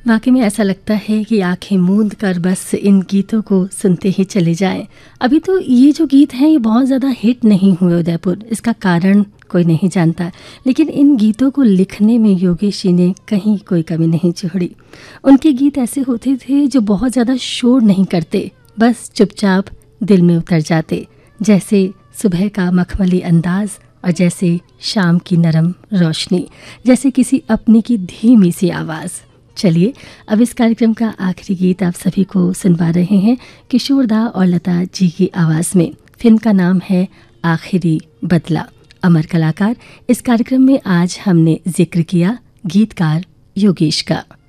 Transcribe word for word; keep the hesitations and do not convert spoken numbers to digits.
वाकई में ऐसा लगता है कि आंखें मूंद कर बस इन गीतों को सुनते ही चले जाएं। अभी तो ये जो गीत हैं ये बहुत ज़्यादा हिट नहीं हुए उदयपुर, इसका कारण कोई नहीं जानता, लेकिन इन गीतों को लिखने में योगेश जी ने कहीं कोई कमी नहीं छोड़ी। उनके गीत ऐसे होते थे जो बहुत ज़्यादा शोर नहीं करते, बस चुपचाप दिल में उतर जाते, जैसे सुबह का मखमली अंदाज और जैसे शाम की नरम रोशनी, जैसे किसी अपने की धीमी सी आवाज़। चलिए अब इस कार्यक्रम का आखिरी गीत आप सभी को सुनवा रहे हैं किशोर दा और लता जी की आवाज़ में। फिल्म का नाम है आखिरी बदला। अमर कलाकार इस कार्यक्रम में आज हमने जिक्र किया गीतकार योगेश का।